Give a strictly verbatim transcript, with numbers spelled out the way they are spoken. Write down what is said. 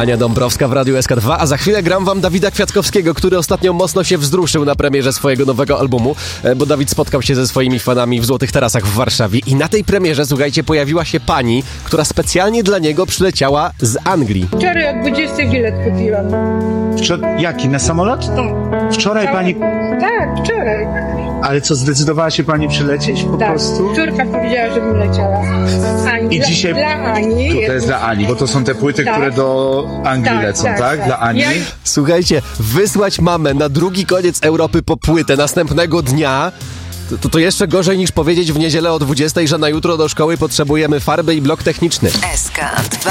Ania Dąbrowska w Radiu S K dwa, a za chwilę gram wam Dawida Kwiatkowskiego, który ostatnio mocno się wzruszył na premierze swojego nowego albumu, bo Dawid spotkał się ze swoimi fanami w Złotych Tarasach w Warszawie i na tej premierze, słuchajcie, pojawiła się pani, która specjalnie dla niego przyleciała z Anglii. Wczoraj o dwudziestej bilet kupiłam. Wczor- jaki? Na samolot? Wczoraj pani... Tak, wczoraj. Ale co, zdecydowała się pani przylecieć po Tak. prostu? Córka powiedziała, żebym leciała. Ani, I dla, dzisiaj... Dla Ani. To, to jest dla Ani, bo to są te płyty, Tak. które do Anglii Tak, lecą, tak, tak? tak. Dla Ani? Ja- Słuchajcie, wysłać mamę na drugi koniec Europy po płytę następnego dnia, to, to jeszcze gorzej niż powiedzieć w niedzielę o dwudziestej, że na jutro do szkoły potrzebujemy farby i blok techniczny. S K dwa.